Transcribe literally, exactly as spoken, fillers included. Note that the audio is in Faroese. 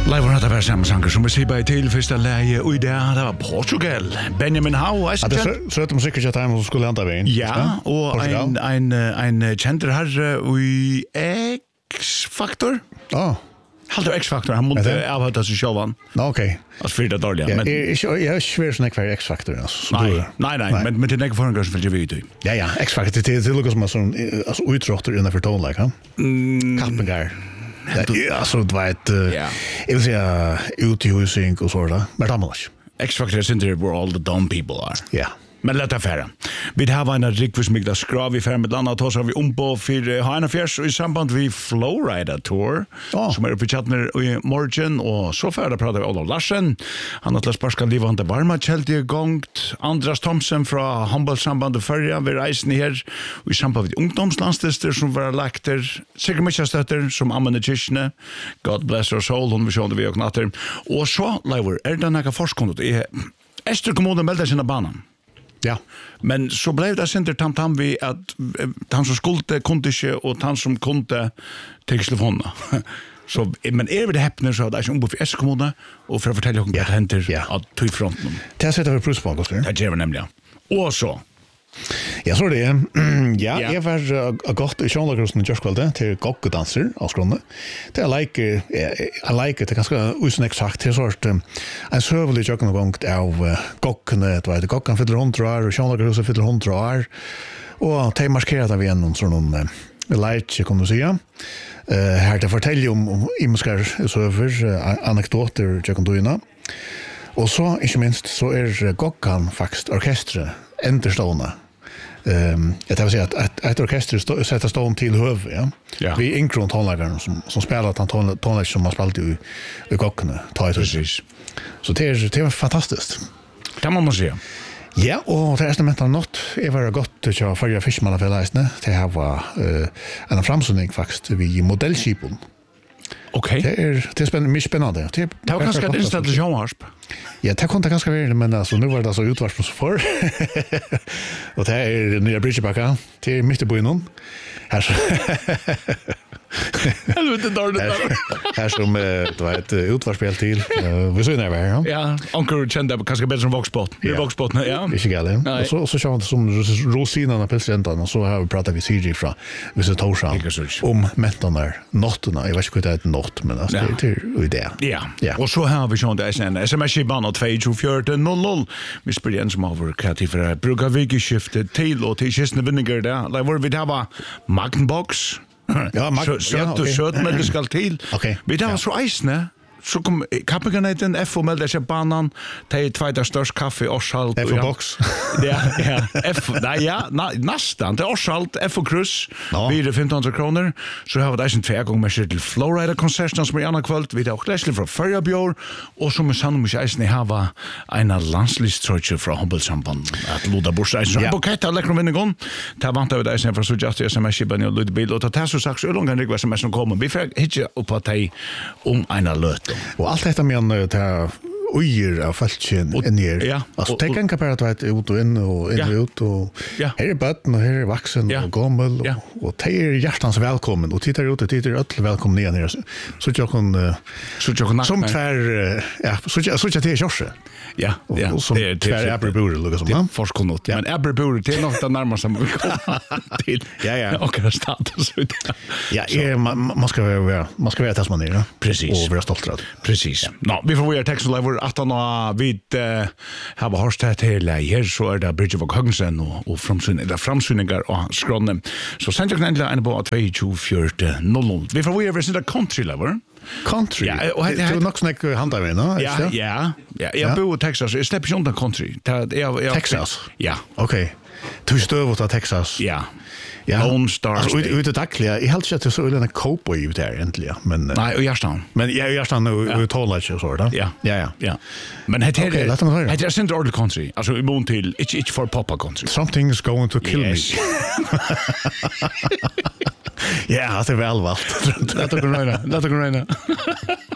Live on the samme sanger som vi sier bare til første leie, og i det det var Portugal. Benjamin Hau, er ja, det er så at de sikkert ikke at de skulle lande veien. Ja, og en, en, en kjenter herre i X-Factor. Ja. Oh. Halter X-Factor, han måtte avhøyta seg selv han. Nå, ok. Altså fyrir det dårlig. Ja, jeg er ikke svær som jeg var X-Factor. Nei, nei, nei, men, men til nekker forangar som vil jeg Ja, ja, X-Factor, det er lukket som en utrådter innenfor tonelike, ja? Mm. Kappengar. Ja, alltså det var ett jag vill säga uthusing och så där. Men det var inte. X-Factor is inte where all the dumb people are. Ja. Men låt affären. Vi har en rikvis migla skrav i fem med landa tos har vi om på för Hanna Fjärs i samband med Flowrider Tour oh. som är uppe i chatten i morgon och så färda pratar vi Olof Larsen. Han har sparska liv han det varma kälti gångt. Andras Thomsen från Humble samband och förra vi reisen här i samband med ungdomslandstister som var lakter. Säkert mycket stötter som Amanda Kishne. God bless her soul hon vi sjönde vi och natter. Och så lever är det några forskning i Ester kommunen meldar sina banan. Ja. Men så blev det center tam tam vi att han som skulle kunde inte och han som kunde till telefonen. Så men är det häpnar så att jag om på S kommunen och för att fortälja hur det händer att till fronten. Det sätter vi plus på också. Det gör vi nämligen. Och så Ja, så det är. Ja, jag var gott i Sjönlagrosen i Jörskvalde till goggedanser av Skronne. Det jag like, I like det ganska usnexakt till sort en sövlig jöken gångt av goggene, det var det goggan fyller hundra år och Sjönlagrosen fyller hundra år. Och det markerade vi en sån like kan du säga. Eh här det fortäljer om om imskar söver anekdoter jöken doina. Och så inte minst så är goggan faktiskt orkestret enderstående. Ehm jag vill säga att ett, ett orkester sätter stånd till höv, ja. Ja. Vi inkron tonläggaren som som spelar att ton tonlägg som har spelat i i gockene ta det precis. Så det är det är fantastiskt. Kan man säga. Ja, och det är nästan något är var gott att jag förra fiskmanna för läsne. Det här var eh en framsynning faktiskt vi modellskipen. Okej. Okay. Det är det är spännande, mycket spännande. Det det var ganska en installation. Ja, det kunde ganska väl men alltså nu var det så utvarp som för. Och det är nya bridgebacka till mitt i byn. Här. Helvete dåligt. Här som det var ett utvarspel till. Vi såg när vi här. Ja, onkel kände kanske bättre som Voxbot. Vi Voxbot, ja. Det är galet. Och så så kör som rosinan av presidenten och så har vi pratat med C J från Visit Torsan om mentorna notterna. Jag vet inte vad det är något men alltså det är idé. Ja. Och så har vi sånt där sen S M S i bana två två fyra noll noll. Vi spelar en som över kreativa brukar vi skifta till och till kistne vinningar där. Där var vi har Magnbox. Ja, Mag ja, du skjøt med det skal til. Okay. Vi tar så eisne. Så kom kappenganeten F och melder sig banan. Det är tvåta störst kaffe och salt. F och box. Ja, ja. F, nej, ja, nästan. Det är salt, F och kryss. Vi är femton hundra kronor. Så har vi där sin två gånger med till Flowrider konserten som är annan kväll. Vi har också läsligt från Förjabjör. Och som är sannolikt eisen har en landslisttröjtje från Humboldt-samband. Att Loda Borsteisen. Ja. Boketta läckra vinnigon. Det vantar vi där sen från Sujast i S M S-kippen och Lydbil. Och det är så sagt så långt kan det vara S M S som kommer. Vi får hitcha upp att det om en löt. Och allt detta med att ta ojer av falschen in här. Ja. Alltså det kan kapera att ut och in och in och ut och här är barn och här är vuxen och gammal och det är hjärtans välkommen och tittar ut och tittar öll välkommen igen här. Så jag kan så jag kan som tvär ja så jag så jag till Josse. Ja, ja. Det är tvär Aberbury lukar som man forskonnot. Men Aberbury det är nog det närmaste man kommer till. Ja ja. Och det status ut. Ja, man ska vara man ska vara Tasmania. Precis. Och vara stolt över. Precis. Nå, vi får göra text live att han har vid har hört det hela här så är det Bridge of Huggensen och och framsyn eller framsyningar och skronne. Så sent jag kan ändla en på två två fyra noll noll. Vi får göra det country level. Country. Ja, och det är nog snack handlar med, no? Ja, ja. Ja, jag bor i Texas. Jag släpper ju undan country. Texas. Ja. Okej. Du stör åt Texas. Ja. Ja. Lone Star. Alltså ut det dagliga. Jag helt inte så en cowboy ut där egentligen, men nej, och Gärstan. Men jag Gärstan nu talar ju så där. Ja. Ja, ja. Ja. Men det här är det är central order country. Alltså i mån till it's it's for papa country. Something is going to kill me. Ja, det är väl valt. Låt det gå räna. Låt det gå räna.